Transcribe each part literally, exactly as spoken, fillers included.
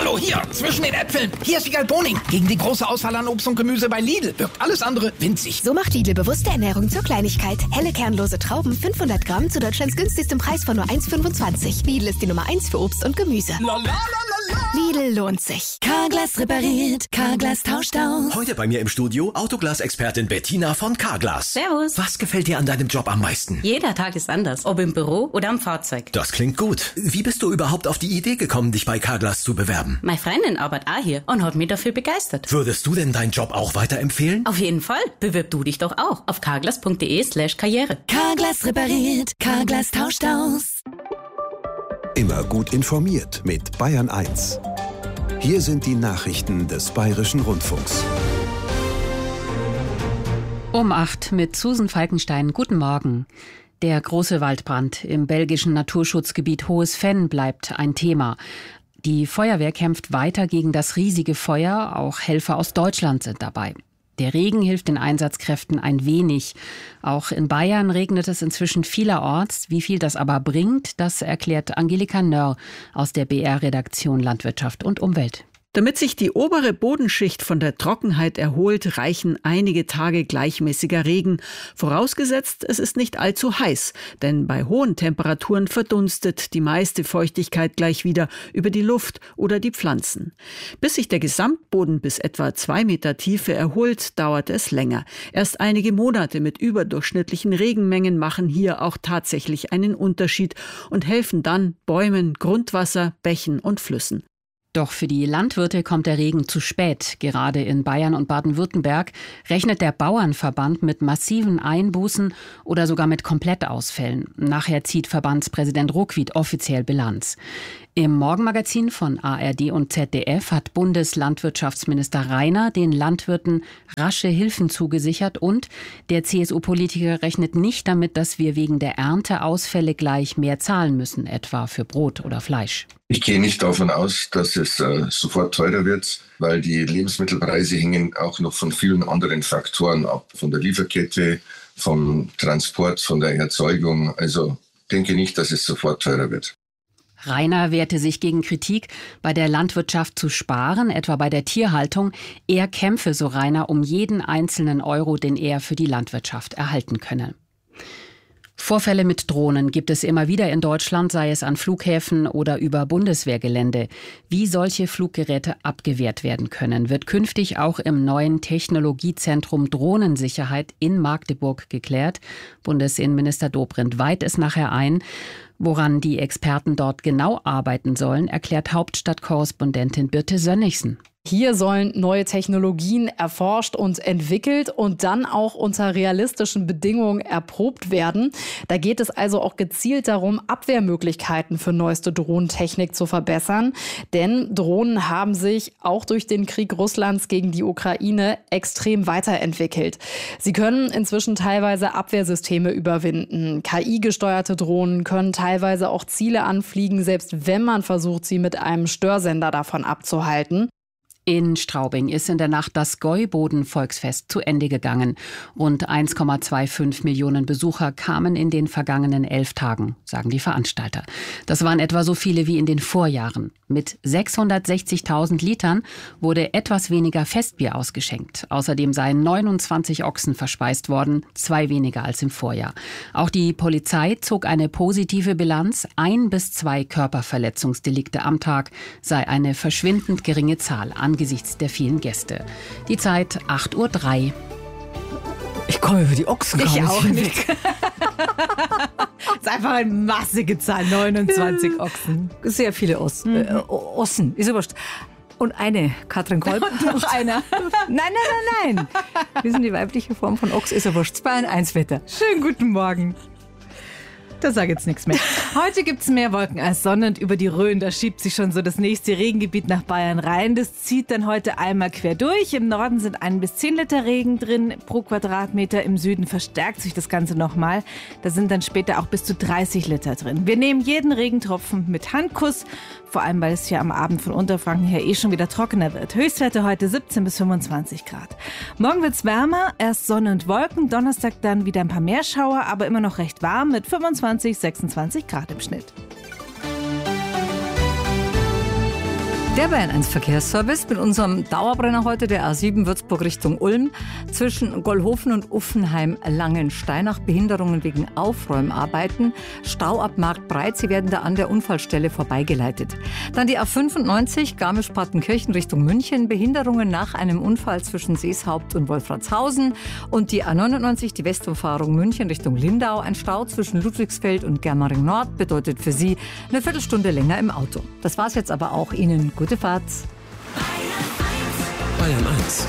Hallo, hier, zwischen den Äpfeln. Hier ist Wiegald Boning. Gegen die große Auswahl an Obst und Gemüse bei Lidl wirkt alles andere winzig. So macht Lidl bewusste Ernährung zur Kleinigkeit. Helle kernlose Trauben, fünfhundert Gramm zu Deutschlands günstigstem Preis von nur eins Komma fünfundzwanzig. Lidl ist die Nummer eins für Obst und Gemüse. La, la, la, la, la. Lidl lohnt sich. Carglass repariert, Carglass tauscht aus. Heute bei mir im Studio Autoglas-Expertin Bettina von Carglass. Servus. Was gefällt dir an deinem Job am meisten? Jeder Tag ist anders, ob im Büro oder am Fahrzeug. Das klingt gut. Wie bist du überhaupt auf die Idee gekommen, dich bei Carglass zu bewerben? Meine Freundin arbeitet auch hier und hat mich dafür begeistert. Würdest du denn deinen Job auch weiterempfehlen? Auf jeden Fall. Bewirb du dich doch auch auf carglass.de slash karriere. Carglass repariert, Carglass tauscht aus. Immer gut informiert mit Bayern eins. Hier sind die Nachrichten des Bayerischen Rundfunks. Um acht mit Susan Falkenstein. Guten Morgen. Der große Waldbrand im belgischen Naturschutzgebiet Hohes Venn bleibt ein Thema. Die Feuerwehr kämpft weiter gegen das riesige Feuer. Auch Helfer aus Deutschland sind dabei. Der Regen hilft den Einsatzkräften ein wenig. Auch in Bayern regnet es inzwischen vielerorts. Wie viel das aber bringt, das erklärt Angelika Nörr aus der B R-Redaktion Landwirtschaft und Umwelt. Damit sich die obere Bodenschicht von der Trockenheit erholt, reichen einige Tage gleichmäßiger Regen. Vorausgesetzt, es ist nicht allzu heiß, denn bei hohen Temperaturen verdunstet die meiste Feuchtigkeit gleich wieder über die Luft oder die Pflanzen. Bis sich der Gesamtboden bis etwa zwei Meter Tiefe erholt, dauert es länger. Erst einige Monate mit überdurchschnittlichen Regenmengen machen hier auch tatsächlich einen Unterschied und helfen dann Bäumen, Grundwasser, Bächen und Flüssen. Doch für die Landwirte kommt der Regen zu spät. Gerade in Bayern und Baden-Württemberg rechnet der Bauernverband mit massiven Einbußen oder sogar mit Komplettausfällen. Nachher zieht Verbandspräsident Ruckwied offiziell Bilanz. Im Morgenmagazin von A R D und Z D F hat Bundeslandwirtschaftsminister Rainer den Landwirten rasche Hilfen zugesichert und der C S U-Politiker rechnet nicht damit, dass wir wegen der Ernteausfälle gleich mehr zahlen müssen, etwa für Brot oder Fleisch. Ich gehe nicht davon aus, dass es äh, sofort teurer wird, weil die Lebensmittelpreise hängen auch noch von vielen anderen Faktoren ab. Von der Lieferkette, vom Transport, von der Erzeugung. Also denke nicht, dass es sofort teurer wird. Rainer wehrte sich gegen Kritik, bei der Landwirtschaft zu sparen, etwa bei der Tierhaltung. Er kämpfe, so Rainer, um jeden einzelnen Euro, den er für die Landwirtschaft erhalten könne. Vorfälle mit Drohnen gibt es immer wieder in Deutschland, sei es an Flughäfen oder über Bundeswehrgelände. Wie solche Fluggeräte abgewehrt werden können, wird künftig auch im neuen Technologiezentrum Drohnensicherheit in Magdeburg geklärt. Bundesinnenminister Dobrindt weiht es nachher ein. Woran die Experten dort genau arbeiten sollen, erklärt Hauptstadtkorrespondentin Birte Sönnigsen. Hier sollen neue Technologien erforscht und entwickelt und dann auch unter realistischen Bedingungen erprobt werden. Da geht es also auch gezielt darum, Abwehrmöglichkeiten für neueste Drohnentechnik zu verbessern. Denn Drohnen haben sich auch durch den Krieg Russlands gegen die Ukraine extrem weiterentwickelt. Sie können inzwischen teilweise Abwehrsysteme überwinden. K I-gesteuerte Drohnen können teilweise auch Ziele anfliegen, selbst wenn man versucht, sie mit einem Störsender davon abzuhalten. In Straubing ist in der Nacht das Gäuboden-Volksfest zu Ende gegangen. Rund eins Komma fünfundzwanzig Millionen Besucher kamen in den vergangenen elf Tagen, sagen die Veranstalter. Das waren etwa so viele wie in den Vorjahren. Mit sechshundertsechzigtausend Litern wurde etwas weniger Festbier ausgeschenkt. Außerdem seien neunundzwanzig Ochsen verspeist worden, zwei weniger als im Vorjahr. Auch die Polizei zog eine positive Bilanz. Ein bis zwei Körperverletzungsdelikte am Tag sei eine verschwindend geringe Zahl angesichts der vielen Gäste. Die Zeit acht Uhr drei. Ich komme über die Ochsen gar Ich auch nicht. nicht. Das ist einfach eine massige Zahl, neunundzwanzig Ochsen. Sehr viele Os mhm. äh, Ossen, ist ja wurscht. Und eine, Katrin Kolb. Und noch einer. Nein, nein, nein, nein. Wir sind die weibliche Form von Ochs, ist ja wurscht. zwei und eins Wetter. Schönen guten Morgen. Da sage ich jetzt nichts mehr. Heute gibt es mehr Wolken als Sonne und über die Rhön, da schiebt sich schon so das nächste Regengebiet nach Bayern rein. Das zieht dann heute einmal quer durch. Im Norden sind ein bis zehn Liter Regen drin pro Quadratmeter. Im Süden verstärkt sich das Ganze nochmal. Da sind dann später auch bis zu dreißig Liter drin. Wir nehmen jeden Regentropfen mit Handkuss, vor allem weil es hier am Abend von Unterfranken her eh schon wieder trockener wird. Höchstwerte heute siebzehn bis fünfundzwanzig Grad. Morgen wird es wärmer, erst Sonne und Wolken, Donnerstag dann wieder ein paar mehr Schauer, aber immer noch recht warm mit fünfundzwanzig, sechsundzwanzig Grad im Schnitt. Der Bayern eins Verkehrsservice mit unserem Dauerbrenner heute, der A sieben Würzburg Richtung Ulm. Zwischen Gollhofen und Uffenheim-Langenstein nach Behinderungen wegen Aufräumarbeiten. Stau ab Marktbreit, Sie werden da an der Unfallstelle vorbeigeleitet. Dann die A fünfundneunzig Garmisch-Partenkirchen Richtung München. Behinderungen nach einem Unfall zwischen Seeshaupt und Wolfratshausen. Und die A neunundneunzig, die Westumfahrung München Richtung Lindau. Ein Stau zwischen Ludwigsfeld und Germering Nord bedeutet für Sie eine Viertelstunde länger im Auto. Das war's jetzt aber auch. Ihnen gute Fahrt. Bayern eins.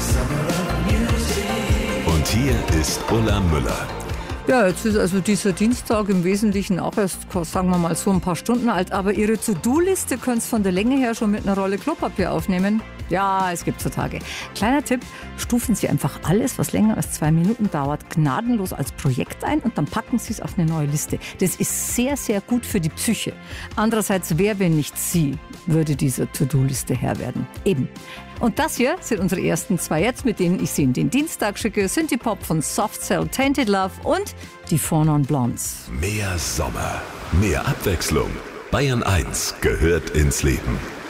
Und hier ist Ulla Müller. Ja, jetzt ist also dieser Dienstag im Wesentlichen auch erst, sagen wir mal, so ein paar Stunden alt. Aber Ihre To-Do-Liste können Sie von der Länge her schon mit einer Rolle Klopapier aufnehmen. Ja, es gibt so Tage. Kleiner Tipp, stufen Sie einfach alles, was länger als zwei Minuten dauert, gnadenlos als Projekt ein und dann packen Sie es auf eine neue Liste. Das ist sehr, sehr gut für die Psyche. Andererseits, wer, wenn nicht Sie, würde dieser To-Do-Liste Herr werden? Eben. Und das hier sind unsere ersten zwei jetzt, mit denen ich Sie in den Dienstag schicke. Synthie Pop von Soft Cell, Tainted Love und die Four Non Blondes. Mehr Sommer, mehr Abwechslung. Bayern eins gehört ins Leben.